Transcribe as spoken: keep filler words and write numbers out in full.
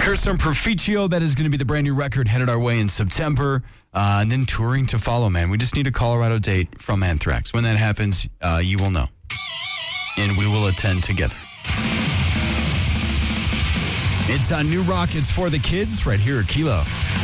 Kirsten Proficio, that is going to be the brand new record headed our way in September. Uh, and then touring to follow, man. We just need a Colorado date from Anthrax. When that happens, uh, you will know. And we will attend together. It's on New Rock. It's for the kids right here at Kilo.